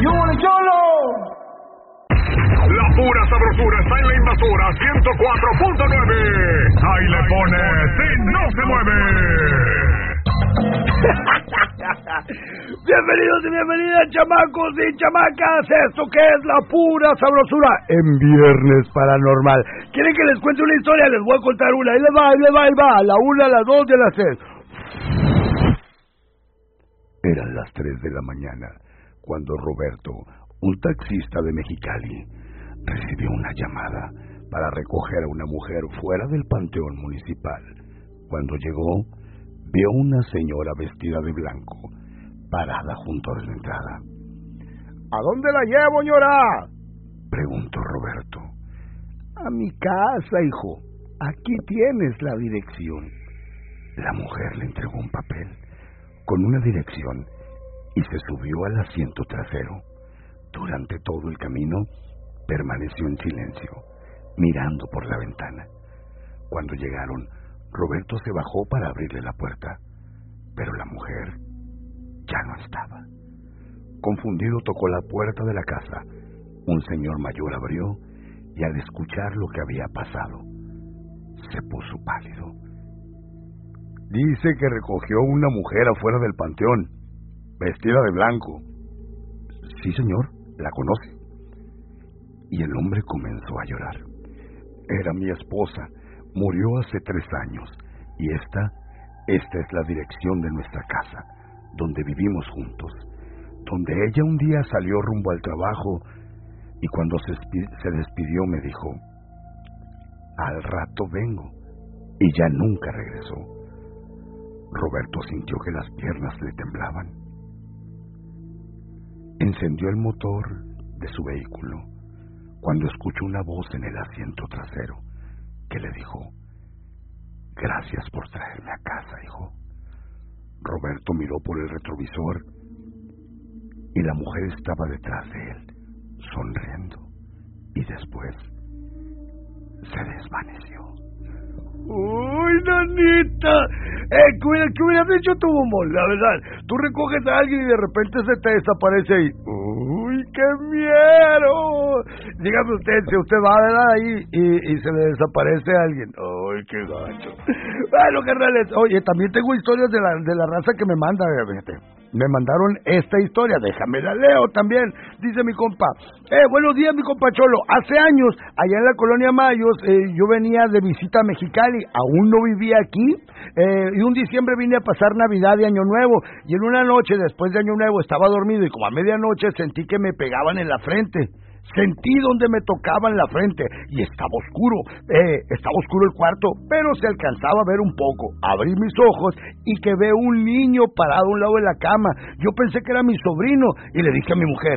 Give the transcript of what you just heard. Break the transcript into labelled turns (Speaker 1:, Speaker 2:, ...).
Speaker 1: ¡Yule, Cholo!
Speaker 2: La pura sabrosura está en la invasora 104.9. Ahí le pone Si no se mueve.
Speaker 1: Bienvenidos y bienvenidas, chamacos y chamacas. Esto que es la pura sabrosura en Viernes Paranormal. ¿Quieren que les cuente una historia? Les voy a contar una. Ahí les va. A la 1, a las 2 y a las 3. Eran las 3 de la mañana cuando Roberto, un taxista de Mexicali, recibió una llamada para recoger a una mujer fuera del panteón municipal. Cuando llegó, vio una señora vestida de blanco, parada junto a la entrada. ¿A dónde la llevo, señora?, preguntó Roberto. A mi casa, hijo. Aquí tienes la dirección. La mujer le entregó un papel con una dirección y se subió al asiento trasero. Durante todo el camino permaneció en silencio, mirando por la ventana. Cuando llegaron, Roberto se bajó para abrirle la puerta, pero la mujer ya no estaba. Confundido tocó la puerta de la casa. Un señor mayor abrió y al escuchar lo que había pasado, se puso pálido. Dice que recogió una mujer afuera del panteón, vestida de blanco. Sí, señor, la conoce. Y el hombre comenzó a llorar. Era mi esposa, murió hace 3 años, y esta es la dirección de nuestra casa, donde vivimos juntos, donde ella un día salió rumbo al trabajo, y cuando se despidió me dijo, al rato vengo, y ya nunca regresó. Roberto sintió que las piernas le temblaban. Encendió el motor de su vehículo cuando escuchó una voz en el asiento trasero que le dijo, gracias por traerme a casa, hijo. Roberto miró por el retrovisor y la mujer estaba detrás de él, sonriendo, y después se desvaneció. ¡Uy, nanita! ¿Qué hubieras hecho tú, bombón? La verdad, tú recoges a alguien y de repente se te desaparece ahí. ¡Uy, qué miedo! Dígame usted, si usted va, ¿verdad?, ahí y se le desaparece a alguien. ¡Uy, qué gacho! Bueno, carnales, oye, también tengo historias de la raza que me manda, fíjate. Me mandaron esta historia, déjame la leo también. Dice mi compa, buenos días, mi compa Cholo. Hace años, allá en la colonia Mayos, yo venía de visita a Mexicali, aún no vivía aquí, y un diciembre vine a pasar Navidad y Año Nuevo, y en una noche, después de Año Nuevo, estaba dormido, y como a medianoche sentí que me pegaban en la frente. Sentí donde me tocaban la frente y estaba oscuro el cuarto, pero se alcanzaba a ver un poco. Abrí mis ojos y que veo un niño parado a un lado de la cama. Yo pensé que era mi sobrino y le dije a mi mujer,